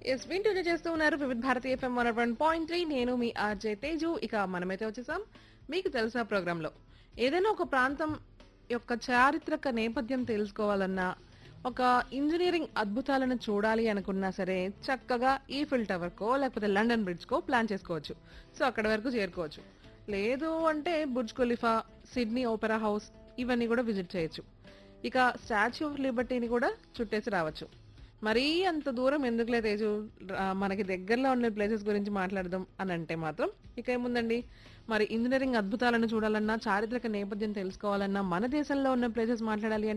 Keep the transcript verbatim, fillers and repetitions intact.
Yes వింటూనే చేస్తూ ఉన్నారు వివిధ Bharati FM one one point three. నేను మీ ఆర్జే తేజు. ఇక మనమైతే వచ్చేసాం మీకు తెలుసా ప్రోగ్రామ్ లో. ఏదైనా ఒక ప్రాంతం యొక్క చారిత్రక నేపథ్యం తెలుసుకోవాలన్నా, ఒక ఇంజనీరింగ్ అద్భుతాలను చూడాలి అనుకున్నా సరే చక్కగా ఈఫిల్ టవర్ కో లేకపోతే లండన్ బ్రిడ్జ్ కో ప్లాన్ చేసుకోవచ్చు. సో అక్కడ వరకు చేరుకోవచ్చు. లేదు అంటే Burj Khalifa, Sydney Opera house ఇవన్నీ కూడా విజిట్ చేయొచ్చు. ఇక స్టాచ్యూ ఆఫ్ లిబర్టీని కూడా చుట్టేసి రావచ్చు. మరీ అంత దూరం ఎందుకులే తేజు, ఆ, మనకి దగ్గరలో ఉన్న ప్లేసెస్ గురించి మాట్లాడదాం అని అంటే మాత్రం ఇక ఏముందండి, మరి ఇంజనీరింగ్ అద్భుతాలను చూడాలన్నా, చారిత్రక నేపథ్యం తెలుసుకోవాలన్నా, మన దేశంలో ఉన్న ప్లేసెస్ మాట్లాడాలి అంటే